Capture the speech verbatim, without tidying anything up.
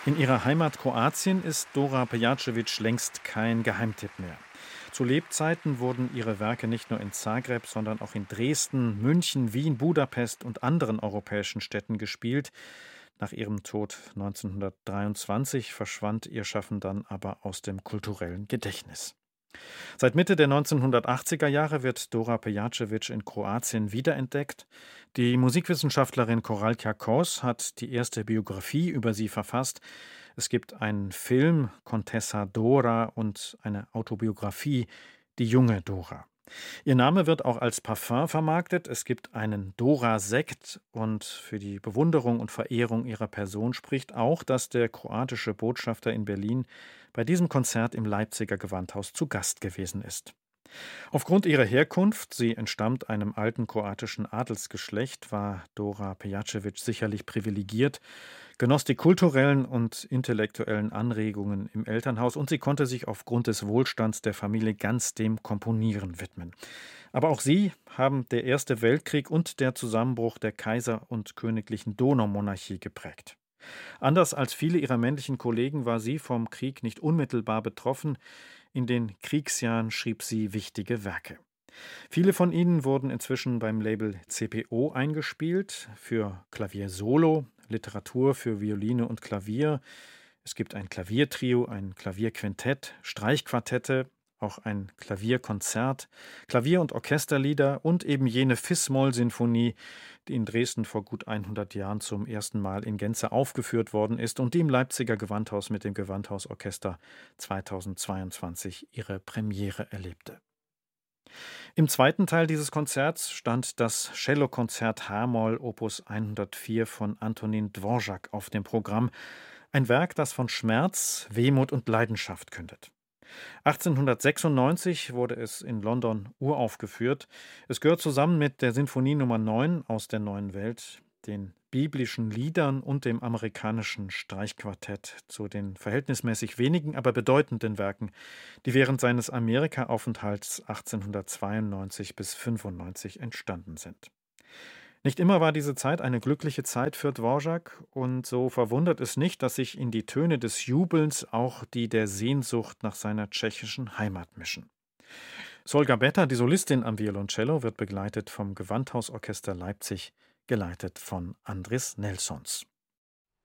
In ihrer Heimat Kroatien ist Dora Pejacevic längst kein Geheimtipp mehr. Zu Lebzeiten wurden ihre Werke nicht nur in Zagreb, sondern auch in Dresden, München, Wien, Budapest und anderen europäischen Städten gespielt. Nach ihrem Tod neunzehnhundertdreiundzwanzig verschwand ihr Schaffen dann aber aus dem kulturellen Gedächtnis. Seit Mitte der neunzehnhundertachtziger Jahre wird Dora Pejacevic in Kroatien wiederentdeckt. Die Musikwissenschaftlerin Koralka Kos hat die erste Biografie über sie verfasst. Es gibt einen Film, Contessa Dora, und eine Autobiografie, Die junge Dora. Ihr Name wird auch als Parfum vermarktet. Es gibt einen Dora-Sekt, und für die Bewunderung und Verehrung ihrer Person spricht auch, dass der kroatische Botschafter in Berlin bei diesem Konzert im Leipziger Gewandhaus zu Gast gewesen ist. Aufgrund ihrer Herkunft, sie entstammt einem alten kroatischen Adelsgeschlecht, war Dora Pejacevic sicherlich privilegiert, genoss die kulturellen und intellektuellen Anregungen im Elternhaus und sie konnte sich aufgrund des Wohlstands der Familie ganz dem Komponieren widmen. Aber auch sie haben der Erste Weltkrieg und der Zusammenbruch der Kaiser- und königlichen Donaumonarchie geprägt. Anders als viele ihrer männlichen Kollegen war sie vom Krieg nicht unmittelbar betroffen. In den Kriegsjahren schrieb sie wichtige Werke. Viele von ihnen wurden inzwischen beim Label C P O eingespielt, für Klavier Solo, Literatur für Violine und Klavier. Es gibt ein Klaviertrio, ein Klavierquintett, Streichquartette, auch ein Klavierkonzert, Klavier- und Orchesterlieder und eben jene Fis-Moll-Sinfonie, die in Dresden vor gut hundert Jahren zum ersten Mal in Gänze aufgeführt worden ist und die im Leipziger Gewandhaus mit dem Gewandhausorchester zweitausendzweiundzwanzig ihre Premiere erlebte. Im zweiten Teil dieses Konzerts stand das Cellokonzert H-Moll Opus hundertvier von Antonin Dvorak auf dem Programm, ein Werk, das von Schmerz, Wehmut und Leidenschaft kündet. achtzehnhundertsechsundneunzig wurde es in London uraufgeführt. Es gehört zusammen mit der Sinfonie Nummer neun aus der Neuen Welt, den biblischen Liedern und dem amerikanischen Streichquartett zu den verhältnismäßig wenigen, aber bedeutenden Werken, die während seines Amerika-Aufenthalts achtzehnhundertzweiundneunzig bis fünfundneunzig entstanden sind. Nicht immer war diese Zeit eine glückliche Zeit für Dvorak, und so verwundert es nicht, dass sich in die Töne des Jubelns auch die der Sehnsucht nach seiner tschechischen Heimat mischen. Solga Beta, die Solistin am Violoncello, wird begleitet vom Gewandhausorchester Leipzig, geleitet von Andris Nelsons.